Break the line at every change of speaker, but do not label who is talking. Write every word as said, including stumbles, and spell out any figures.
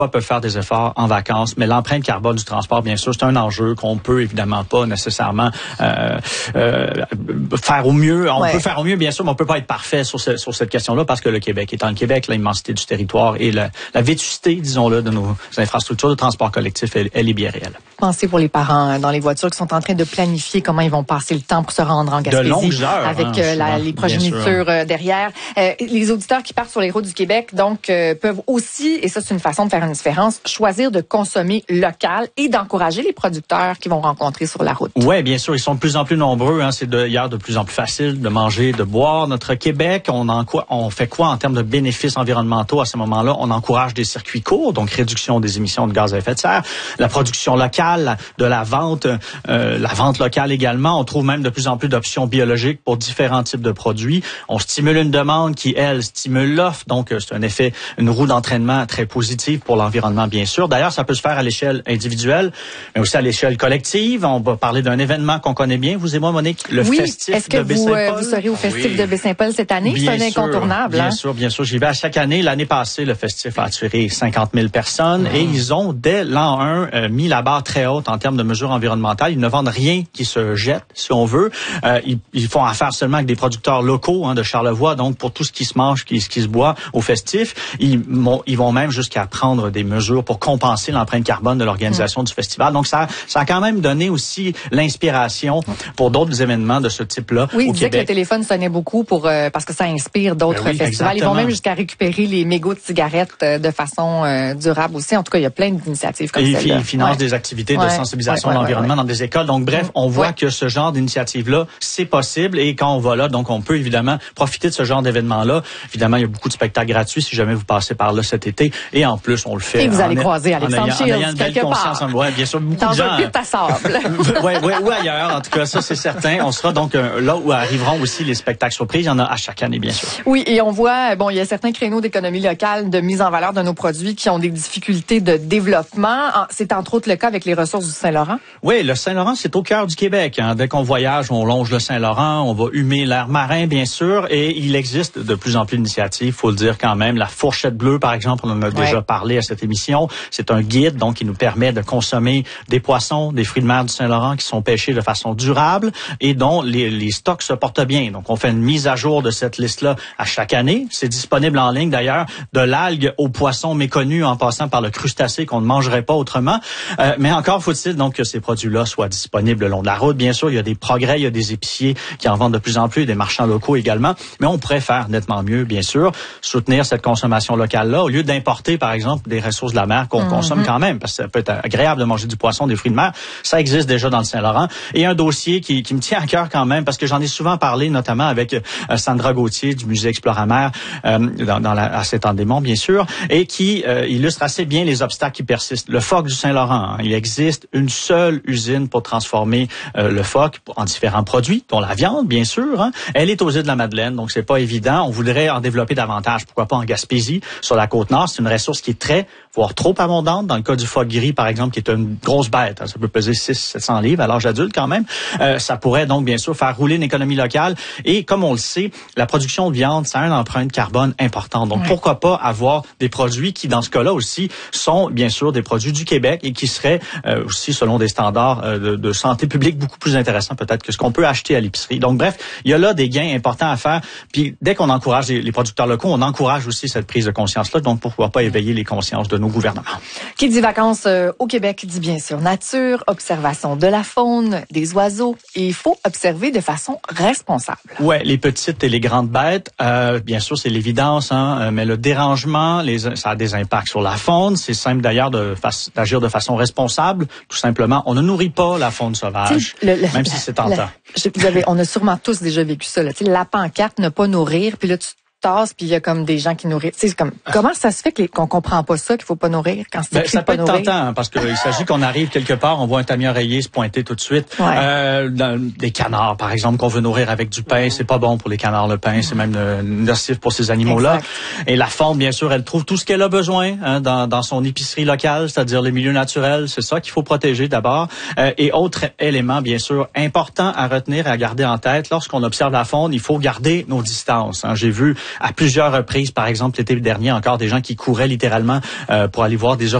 peuvent faire des efforts en vacances, mais l'empreinte carbone du transport, bien sûr, c'est un enjeu qu'on peut évidemment pas nécessairement euh, euh, faire au mieux. On ouais. peut faire au mieux, bien sûr, mais on peut pas être parfait sur, ce, sur cette question-là parce que le Québec étant le Québec, l'immensité du territoire et la, la vétusté, disons-le, de nos infrastructures de transport collectif, elle, elle est bien réelle.
Pensez pour les parents dans les voitures qui sont en train de planifier comment ils vont passer le temps pour se rendre en Gaspésie.
De longues heures,
avec
hein,
euh, la, les progénitures euh, derrière. Euh, les auditeurs qui partent sur les routes du Québec, donc, euh, peuvent aussi, et ça c'est une façon de faire une différence, choisir de consommer local et d'encourager les producteurs qu'ils vont rencontrer sur la route.
Oui, bien sûr, ils sont de plus en plus nombreux. Hein. C'est d'ailleurs de plus en plus facile de manger, de boire. Notre Québec, on en quoi, on fait quoi en termes de bénéfices environnementaux à ce moment-là? On encourage des circuits courts, donc réduction des émissions de gaz à effet de serre, la production locale, de la vente, euh, la vente locale également. On trouve même de plus en plus d'options biologiques pour différents types de produits. On stimule une demande qui, elle, stimule l'offre. Donc, c'est un effet, une roue d'entraînement très positive pour l'environnement, bien sûr. D'ailleurs, ça peut se faire à l'échelle individuelle, mais aussi à l'échelle collective. On va parler d'un événement qu'on connaît bien, vous et moi, Monique, le
oui,
festif
est-ce que
de
vous,
Baie-Saint-Paul.
Euh, vous serez au festif oui. de Baie-Saint-Paul cette année?
Bien
c'est un
sûr,
incontournable.
Bien
hein?
sûr, bien sûr. J'y vais à chaque année. L'année passée, le festif a attiré cinquante mille personnes mmh. et ils ont, dès l'an un, euh, mis la barre très haute en termes de mesures environnementales. Ils ne vendent rien qui se jette, si on veut. Euh, ils, ils font affaire seulement avec des producteurs locaux hein, de Charlevoix, donc pour tout ce qui se mange, qui, ce qui se boit au festif. Ils, ils vont même jusqu'à prendre des mesures pour compenser l'empreinte carbone de l'organisation mmh. du festival. Donc, ça, ça a quand même donné aussi l'inspiration pour d'autres événements de ce type-là
oui,
au
il disait
Québec.
que le téléphone sonnait beaucoup pour euh, parce que ça inspire d'autres ben oui, festivals. Exactement. Ils vont même jusqu'à récupérer les mégots de cigarettes euh, de façon euh, durable aussi. En tout cas, il y a plein d'initiatives comme ça.
Et ils financent ouais. des activités de ouais. sensibilisation ouais, ouais, à l'environnement ouais, ouais. dans des écoles. Donc, bref, on voit ouais. que ce genre d'initiative-là, c'est possible. Et quand on va là, donc on peut évidemment profiter de ce genre d'événement-là. Évidemment, il y a beaucoup de spectacles gratuits si jamais vous passez par là cet été. Et en plus, on le fait.
Et vous
en
allez croiser Alexandre Shields,
en ayant une belle conscience. Ouais, bien sûr, beaucoup
dans
de gens.
Dans un pit à sable.
ouais, ouais, ou ailleurs. En tout cas, ça, c'est certain. On sera donc euh, là où arriveront aussi les spectacles surprises. Il y en a à chaque année, bien sûr.
Oui, et on voit, bon, il y a certains créneaux d'économie locale, de mise en valeur de nos produits qui ont des difficultés de développement. C'est entre autres le cas avec les ressources du Saint-Laurent.
Oui, le Saint-Laurent, c'est au cœur du Québec. Hein. Dès qu'on voyage, on longe le Saint-Laurent, on va humer l'air marin, bien sûr, et il existe de plus en plus d'initiatives, faut le dire quand même. La fourchette bleue, par exemple, on en a ouais. déjà parlé à cette émission. C'est un guide, donc, qui nous permet de consommer des poissons, des fruits de mer du Saint-Laurent qui sont pêchés de façon durable et dont les, les stocks se portent bien. Donc, on fait une mise à jour de cette liste-là à chaque année. C'est disponible en ligne, d'ailleurs, de l'algue aux poissons méconnus en passant par le crustacé qu'on ne mangerait pas autrement. Euh, mais encore faut-il donc que ces produits-là soient disponibles le long de la route. Bien sûr, il y a des progrès, il y a des épiciers qui en vendent de plus en plus, des marchands locaux également. Mais on pourrait faire nettement mieux, bien sûr, soutenir cette consommation locale-là au lieu d'importer, par exemple, des ressources de la mer qu'on mm-hmm. consomme quand même, parce que ça peut être agréable de manger du poisson, des fruits de mer. Ça existe déjà dans le Saint-Laurent. Et un dossier qui, qui me tient à cœur quand même, parce que j'en ai souvent parlé, notamment avec euh, Sandra Gauthier du musée Exploramer euh, dans, dans la, à Saint-Anne-des-Monts, bien sûr, et qui euh, illustre assez bien les obstacles qui persistent. Le phoque du Saint-Laurent, hein, il existe une seule usine pour transformer euh, le phoque en différents produits, dont la viande, bien sûr. Hein. Elle est aux îles de la Madeleine, donc c'est pas évident. On voudrait en développer davantage. Pourquoi pas en Gaspésie, sur la Côte-Nord. C'est une ressource qui est très, voire trop abondante. Dans le cas du phoque gris, par exemple, qui est une grosse bête. Hein, ça peut peser six cents à sept cents livres à l'âge adulte quand même. Euh, ça pourrait donc, bien sûr, faire rouler une économie locale. Et comme on le sait, la production de viande, ça a une empreinte carbone importante. Donc, ouais. pourquoi pas avoir des produits qui, dans ce cas-là aussi, sont, bien sûr, des produits du Québec et qui seraient euh, aussi, selon des standards euh, de, de santé publique, beaucoup plus intéressants peut-être que ce qu'on peut acheter à l'épicerie. Donc, bref, il y a là des gains importants à faire. Puis, dès qu'on encourage les, les producteurs locaux, on encourage aussi cette prise de conscience-là. Donc, pourquoi pas éveiller les consciences de nos gouvernements.
Qui dit vacances euh, au Québec dit bien sûr nature, observation de la faune, des oiseaux. Et il faut observer de façon responsable.
Ouais, les petites et les grandes bêtes, euh, bien sûr, c'est l'évidence, hein, mais le dérangement, les, ça a des impacts sur la faune. C'est simple d'ailleurs de, d'agir de façon responsable. Tout simplement, on ne nourrit pas la faune sauvage, le, le, même si c'est tentant.
Le, vous avez, on a sûrement tous déjà vécu ça. Là. La pancarte, ne pas nourrir, puis là, tu tasse, puis il y a comme des gens qui nourrissent. C'est comme comment ça se fait que les, qu'on comprend pas ça, qu'il faut pas nourrir quand c'est
ben,
écrit
ça
pas
peut être
nourrir?
tentant, hein, parce qu'il s'agit qu'on arrive quelque part, on voit un tamiya rayé se pointer tout de suite. Ouais. Euh, dans, des canards, par exemple, qu'on veut nourrir avec du pain, c'est pas bon pour les canards le pain, c'est même euh, nocif pour ces animaux-là. Exact. Et la faune, bien sûr, elle trouve tout ce qu'elle a besoin hein, dans, dans son épicerie locale, c'est-à-dire les milieux naturels. C'est ça qu'il faut protéger d'abord. Euh, et autre élément, bien sûr, important à retenir et à garder en tête, lorsqu'on observe la faune, il faut garder nos distances. Hein. J'ai vu à plusieurs reprises. Par exemple, l'été dernier, encore des gens qui couraient littéralement euh, pour aller voir des